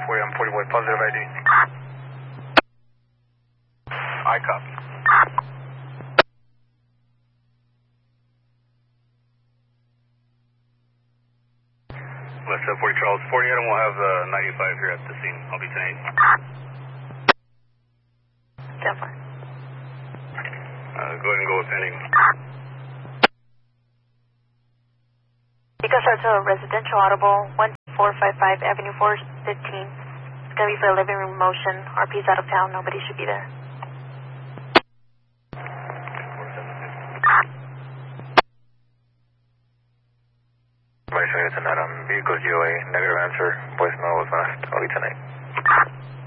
I'm 40 boy, positive ID. I copy. West 40 Charles, 40 Adam will have 95 here at the scene. I'll be 10-8. Definitely. Go ahead and go with pending. Because that's a residential audible, 1455 Avenue 415. It's going to be for a living room motion. RP's out of town. Nobody should be there. Vehicle GOA, negative answer. Voicemail was last. I'll be 10-8.